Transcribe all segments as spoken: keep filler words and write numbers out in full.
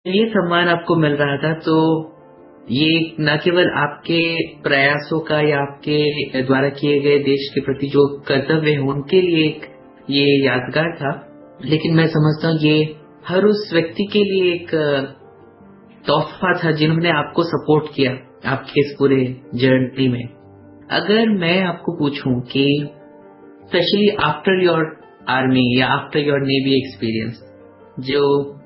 ये सम्मान आपको मिल रहा था, तो ये न केवल आपके प्रयासों का या आपके द्वारा किए गए देश के प्रति जो कर्तव्य है उनके लिए एक ये यादगार था, लेकिन मैं समझता हूँ ये हर उस व्यक्ति के लिए एक तोहफा था जिन्होंने आपको सपोर्ट किया आपके इस पूरे जर्नी में। अगर मैं आपको पूछूं कि स्पेशली आफ्टर योर आर्मी या आफ्टर योर नेवी एक्सपीरियंस, जो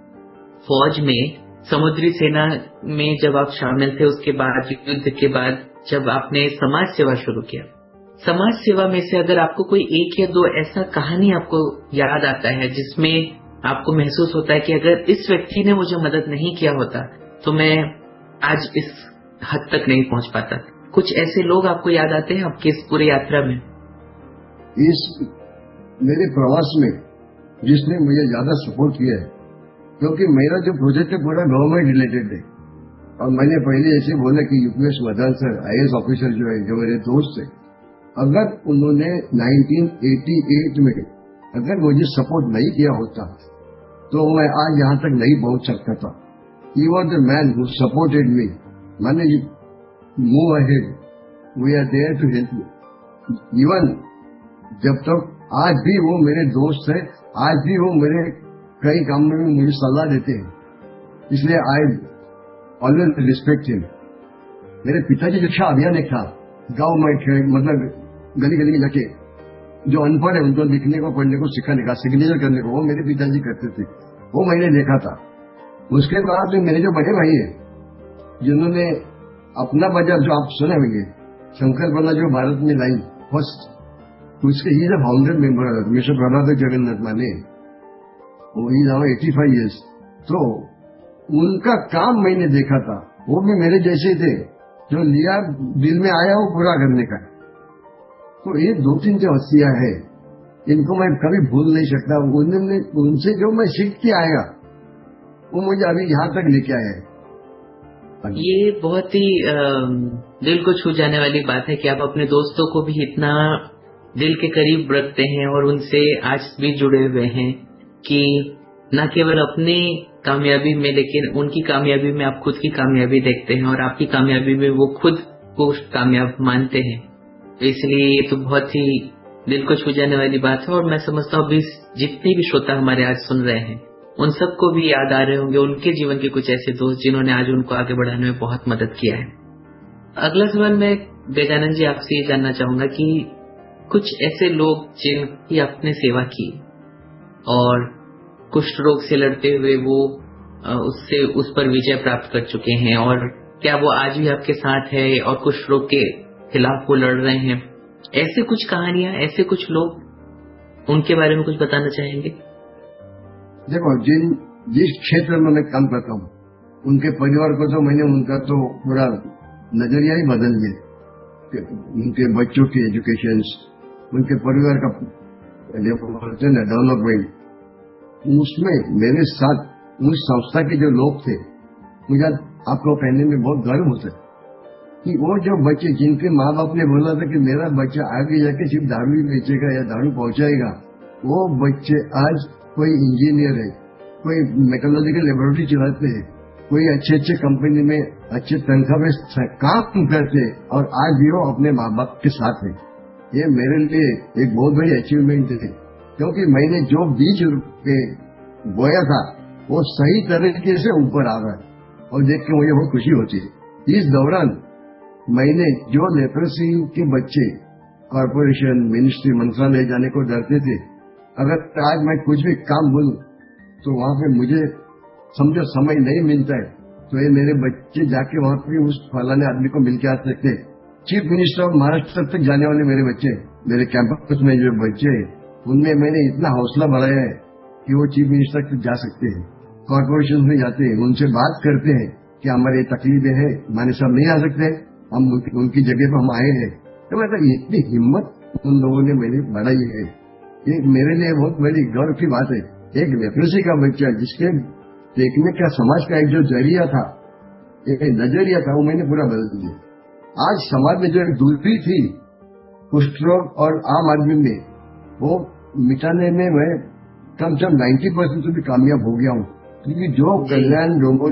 फौज में समुद्री सेना में जब आप शामिल थे, उसके बाद युद्ध के बाद जब आपने समाज सेवा शुरू किया, समाज सेवा में से अगर आपको कोई एक या दो ऐसा कहानी आपको याद आता है जिसमें आपको महसूस होता है कि अगर इस व्यक्ति ने मुझे मदद नहीं किया होता तो मैं आज इस हद तक नहीं पहुंच पाता, कुछ ऐसे लोग आपको याद आते हैं आपकी इस पूरी यात्रा में? इस मेरे प्रवास में जिसने मुझे ज्यादा सपोर्ट किया है, क्योंकि मेरा जो प्रोजेक्ट है पूरा गवर्नमेंट रिलेटेड है, और मैंने पहले ऐसे बोला कि UPS Madan sir IAS officer जो है, जो मेरे दोस्त है, अगर उन्होंने नाइनटीन एटी एट में अगर मुझे सपोर्ट नहीं किया होता तो मैं आज यहाँ तक नहीं पहुंच सकता था। He was the man who supported me. मैंने move ahead, we are there to help you. Even जब तक आज भी वो मेरे दोस्त है, आज भी वो मेरे कई काम में मुझे सलाह देते हैं, इसलिए आई ऑलवेज रिस्पेक्ट हिम। मेरे पिताजी शिक्षा अभियान एक था गांव में, मतलब गली गली में जाके जो अनपढ़ है उनको लिखने को पढ़ने को सिखाने का, सिग्नेचर करने को, वो मेरे पिताजी करते थे, वो मैंने देखा था। उसके बाद मेरे जो बड़े भाई है जिन्होंने अपना बाजार, जो आप सुने होंगे, शंकर बना जो भारत में लाई फर्स्ट, उसके ही founder member mister Prahlad Jagannath माने, वो ही नाउ एटी फाइव ईयर्स। तो उनका काम मैंने देखा था, वो भी मेरे जैसे थे, जो लिया दिल में आया वो पूरा करने का। तो ये दो तीन जो हस्तियां है, इनको मैं कभी भूल नहीं सकता। उन्होंने, उनसे जो मैं सीख के आया वो मुझे अभी यहाँ तक लेके आया है। ये बहुत ही दिल को छू जाने वाली बात है कि आप अपने दोस्तों को भी इतना दिल के करीब रखते हैं और उनसे आज भी जुड़े हुए हैं कि न केवल अपनी कामयाबी में लेकिन उनकी कामयाबी में आप खुद की कामयाबी देखते हैं और आपकी कामयाबी में वो खुद को कामयाब मानते हैं। तो इसलिए ये तो बहुत ही दिल को छू जाने वाली बात है, और मैं समझता हूँ अभी जितने भी श्रोता हमारे आज सुन रहे हैं उन सबको भी याद आ रहे होंगे उनके जीवन के कुछ ऐसे दोस्त जिन्होंने आज उनको आगे बढ़ाने में बहुत मदद किया है। अगला सवाल मैं गजानन जी आपसे ये जानना चाहूंगा कि कुछ ऐसे लोग जिनकी आपने सेवा की और कुष्ठ रोग से लड़ते हुए वो उससे उस पर विजय प्राप्त कर चुके हैं, और क्या वो आज भी आपके साथ है और कुष्ठ रोग के खिलाफ वो लड़ रहे हैं, ऐसे कुछ कहानियां, ऐसे कुछ लोग, उनके बारे में कुछ बताना चाहेंगे? देखो, जिन जिस क्षेत्र में मैं काम करता हूँ उनके परिवार को तो मैंने उनका तो पूरा नजरिया ही बदल दिया। उनके बच्चों की एजुकेशन, उनके परिवार का डेवलपमेंट, उसमें मेरे साथ उस संस्था के जो लोग थे, मुझे आपको कहने में बहुत गर्व होता है कि वो जो बच्चे जिनके माँ बाप ने बोला था कि मेरा बच्चा आगे जाके सिर्फ दारू ही बेचेगा या दारू पहुंचाएगा, वो बच्चे आज कोई इंजीनियर है, कोई मेट्रोलॉजिकल लेबोरेटरी चलाते हैं, कोई अच्छे अच्छे कंपनी में अच्छे तनख्वाह में काम करते हैं, और आज भी वो अपने माँ बाप के साथ है। ये मेरे लिए एक बहुत बड़ी अचीवमेंट है, क्योंकि मैंने जो बीज बोया था वो सही तरीके से ऊपर आ रहा है, और देख के मुझे बहुत खुशी होती है। इस दौरान मैंने जो लेप्रोसी के बच्चे कॉर्पोरेशन, मिनिस्ट्री, मंत्रालय जाने को डरते थे, अगर आज मैं कुछ भी काम बोलूं तो वहां पे मुझे समझो समय नहीं मिलता है, तो ये मेरे बच्चे जाके वहां पे उस फलाने आदमी को मिलके आ सकते। चीफ मिनिस्टर ऑफ महाराष्ट्र तक जाने वाले मेरे बच्चे, मेरे कैंपस में जो बच्चे हैं, उनमें मैंने इतना हौसला बढ़ाया है कि वो चीफ मिनिस्टर तक जा सकते हैं, कॉर्पोरेशन में जाते हैं, उनसे बात करते हैं कि हमारी तकलीफें हैं, हमारे सब नहीं आ सकते, हम उनकी जगह पर हम आए हैं। तो मतलब इतनी हिम्मत उन लोगों ने मेरी बढ़ाई है, ये मेरे लिए बहुत बड़ी गर्व की बात है। एक लेप्रोसी का बच्चा जिसके देखने का समाज का एक जो जरिया था, एक नजरिया था, वो मैंने पूरा बदल दिया। आज समाज में जो एक दूरी थी कुष्ठ रोग और आम आदमी में, वो मिटाने में मैं कम से कम नाइन्टी परसेंट से भी कामयाब हो गया हूँ, क्योंकि जो कल्याण लोगों